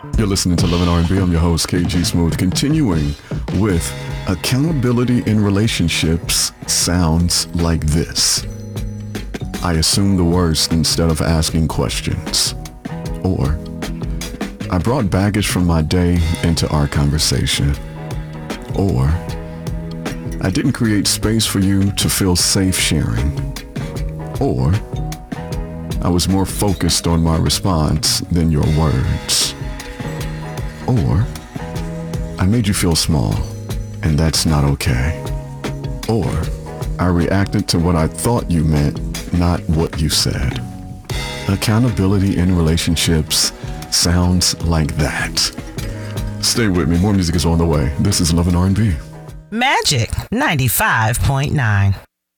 You're listening to Love and R&B. I'm your host, KG Smooth. Continuing with accountability in relationships sounds like this. I assume the worst instead of asking questions. Or, I brought baggage from my day into our conversation. Or, I didn't create space for you to feel safe sharing. Or, I was more focused on my response than your words. Or, I made you feel small, and that's not okay. Or, I reacted to what I thought you meant, not what you said. Accountability in relationships sounds like that. Stay with me. More music is on the way. This is Love and R&B. Magic 95.9.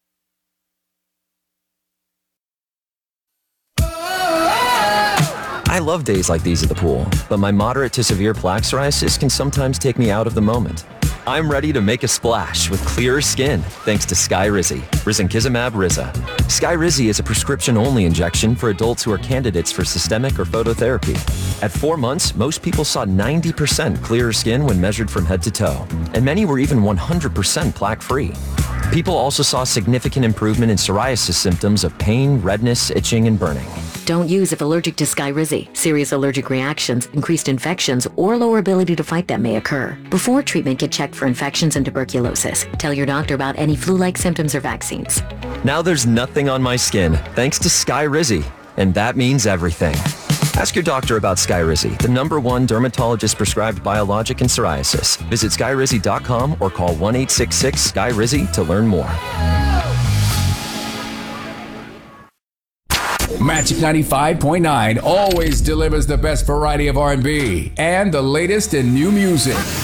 I love days like these at the pool, but my moderate to severe plaque psoriasis can sometimes take me out of the moment. I'm ready to make a splash with clearer skin thanks to Skyrizi, risankizumab Riza. Skyrizi is a prescription-only injection for adults who are candidates for systemic or phototherapy. At 4 months, most people saw 90% clearer skin when measured from head to toe, and many were even 100% plaque-free. People also saw significant improvement in psoriasis symptoms of pain, redness, itching, and burning. Don't use if allergic to Skyrizi. Serious allergic reactions, increased infections, or lower ability to fight them may occur. Before treatment, get checked for infections and tuberculosis. Tell your doctor about any flu-like symptoms or vaccines. Now there's nothing on my skin thanks to Skyrizi, and that means everything. Ask your doctor about Skyrizi, the #1 dermatologist-prescribed biologic in psoriasis. Visit skyrizi.com or call 1-866-SKY-RIZI to learn more. Magic 95.9 always delivers the best variety of R&B and the latest in new music.